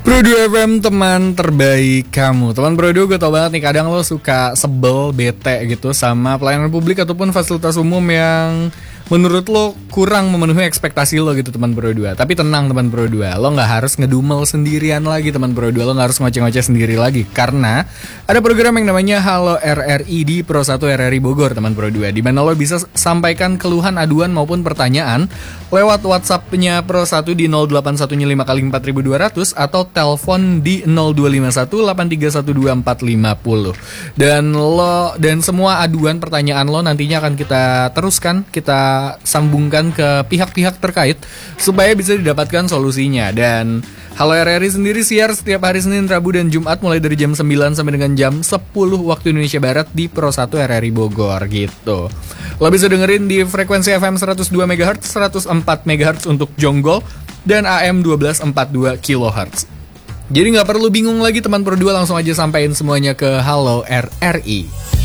Pro 2 FM, teman terbaik kamu. Teman Pro 2, gue tau banget nih, kadang lo suka sebel, bete gitu sama pelayanan publik ataupun fasilitas umum yang menurut lo kurang memenuhi ekspektasi lo gitu, teman Pro 2. Tapi tenang teman Pro 2, lo gak harus ngedumel sendirian lagi teman Pro 2. Lo gak harus ngoceh-ngoceh sendiri lagi, karena ada program yang namanya Halo RRI di Pro 1 RRI Bogor teman Pro 2, di mana lo bisa sampaikan keluhan, aduan maupun pertanyaan lewat WhatsApp-nya Pro 1 di 0815 kali 4200 atau telepon di 0251 8312450. Dan semua aduan pertanyaan lo nantinya akan kita teruskan, kita sambungkan ke pihak-pihak terkait supaya bisa didapatkan solusinya. Dan Halo RRI sendiri siar setiap hari Senin, Rabu, dan Jumat mulai dari jam 9 sampai dengan jam 10 waktu Indonesia Barat di Pro 1 RRI Bogor gitu. Lo bisa dengerin di frekuensi FM 102 MHz, 104 MHz untuk Jonggol, dan AM 1242 kHz. Jadi gak perlu bingung lagi teman Pro 2, langsung aja sampein semuanya ke Halo RRI.